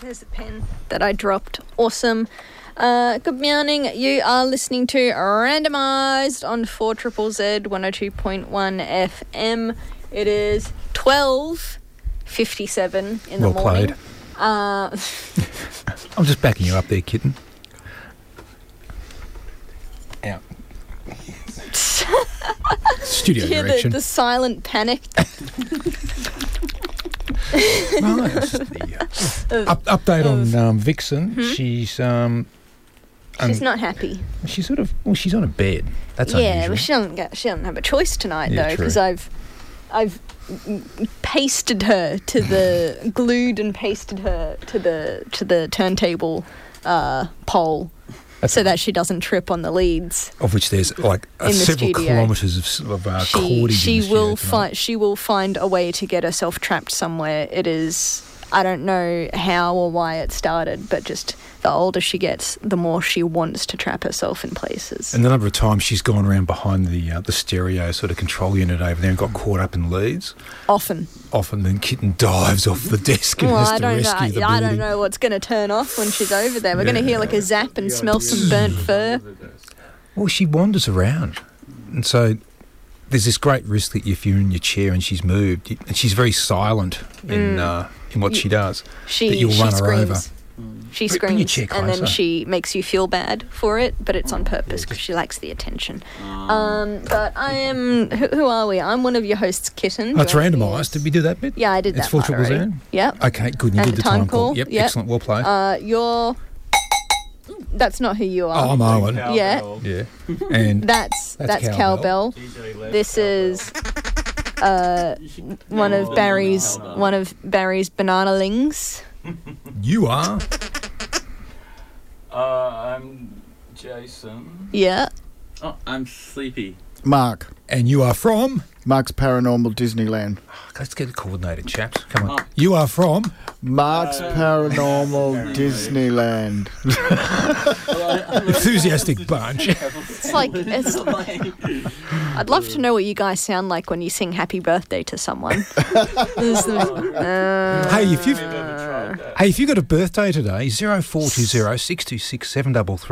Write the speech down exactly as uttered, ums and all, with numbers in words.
there's the pen that I dropped. Awesome. Uh, good morning. You are listening to Randomised on four Z Z Z one oh two point one F M. It is twelve fifty-seven in the well morning. Played. Uh, I'm just backing you up there, kitten. Out. Studio do you hear direction. the, the silent panic? No, that's the, uh, up, update on um, Vixen. Hmm? She's um, She's um, not happy. She's sort of well. She's on a bed. That's yeah, unusual. but she doesn't get, she doesn't have a choice tonight Yeah, though, true. because I've I've pasted her to the glued and pasted her to the to the turntable uh, pole. That's so that she doesn't trip on the leads. Of which there's like uh, In the several studio. kilometres of, of uh, She cordage she in the will studio find she will find a way to get herself trapped somewhere. It is I don't know how or why it started, but just the older she gets, the more she wants to trap herself in places. And the number of times she's gone around behind the uh, the stereo sort of control unit over there and got caught up in leads. Often. Often then kitten dives off the desk and Well, has I to don't rescue know. the I building. don't know what's going to turn off when she's over there. We're going to hear like a zap and smell some burnt fur. Well, she wanders around. And so there's this great risk that if you're in your chair and she's moved, you- and she's very silent in Mm. uh, in what You- she does, She that you'll she run her screams. over. She Bring- bring your screams, chair and then closer. she makes you feel bad for it, but it's on purpose because she likes the attention. Um, but I am. Who, who are we? I'm one of your hosts, Kitten. Oh, it's joining me randomised. is- Did we do that bit? Yeah, I did It's that full part triple already. zero? Yep. Okay, good. You And did the the time time call. call, Yep, yep. excellent. Well played. Uh, you're. That's not who you oh, are. I'm Owen. Yeah. Yeah. And That's That's that's, cowbell. cowbell. This is uh, one of Barry's one of Barry's bananalings. you are. Uh, I'm Jason. Yeah. Oh, I'm Sleepy. Mark. And you are from... Mark's Paranormal Disneyland. Let's get it coordinated, chaps. Come on. Oh. You are from... Mark's Uh, Paranormal Disneyland. Enthusiastic bunch. It's like it's. I'd love to know what you guys sound like when you sing "Happy Birthday" to someone. There's the- uh, Hey, if you've... Never tried that. Hey, if you got a birthday today, zero four two zero six two six seven three three.